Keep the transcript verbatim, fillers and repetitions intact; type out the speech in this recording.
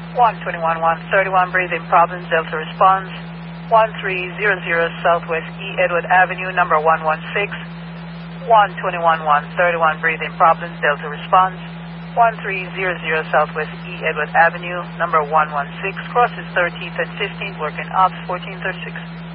one twenty-one one thirty-one, breathing problems, Delta response. one three zero zero Southwest E. Edward Avenue, number one one six. one twenty-one one thirty-one, breathing problems, Delta response. one three zero zero Southwest E. Edward Avenue, number one one six, crosses thirteenth and fifteenth, working ops fourteen thirty-six.